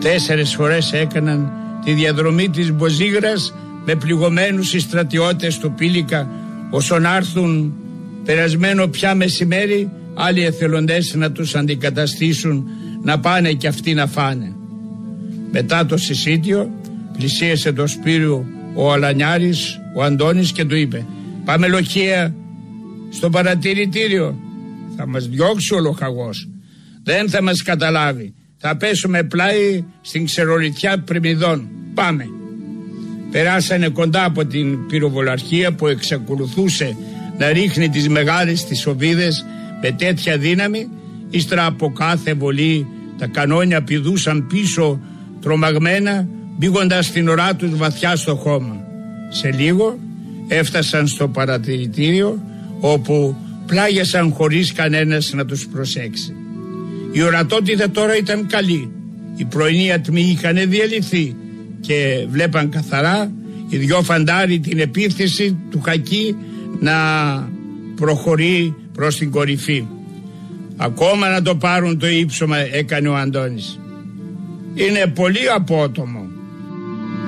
4 φορές έκαναν τη διαδρομή της Μποζίγρας με πληγωμένους οι στρατιώτες του Πήλικα, όσο να έρθουν περασμένο πια μεσημέρι άλλοι εθελοντές να τους αντικαταστήσουν, να πάνε και αυτοί να φάνε. Μετά το συσίτιο πλησίασε το Σπύριο ο Αλανιάρης, ο Αντώνης, και του είπε: «Πάμε Λοχεία στο παρατηρητήριο. Θα μας διώξει ο λοχαγός, δεν θα μας καταλάβει, θα πέσουμε πλάι στην ξερολιτιά Πριμιδών. Πάμε». Περάσανε κοντά από την πυροβολαρχία που εξακολουθούσε να ρίχνει τις μεγάλες τις οβίδες με τέτοια δύναμη. Ύστερα από κάθε βολή τα κανόνια πηδούσαν πίσω τρομαγμένα, μπήγοντας την ωρά τους βαθιά στο χώμα. Σε λίγο έφτασαν στο παρατηρητήριο, όπου πλάγιασαν χωρίς κανένας να τους προσέξει. Η ορατότητα τώρα ήταν καλή. Οι πρωινοί ατμοί είχαν διαλυθεί και βλέπαν καθαρά οι 2 φαντάροι την επίθεση του Χακί να προχωρεί προς την κορυφή. «Ακόμα να το πάρουν το ύψωμα», έκανε ο Αντώνης. «Είναι πολύ απότομο.